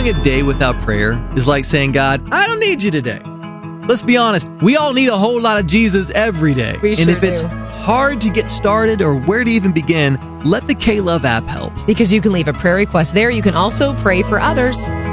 Going a day without prayer is like saying, God, I don't need you today. Let's be honest, we all need a whole lot of Jesus every day. We and sure if it's do. hard to get started or where to even begin, let the K-Love app help. Because you can leave a prayer request there. You can also pray for others.